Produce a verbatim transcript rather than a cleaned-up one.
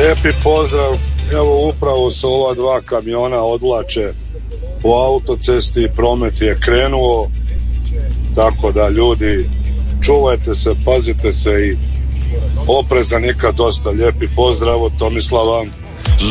Lijepi pozdrav, evo upravo se ova dva kamiona odvlače po autocesti, promet je krenuo, tako da ljudi čuvajte se, pazite se i opreza nikad dosta. Lijepi pozdrav od Tomislava.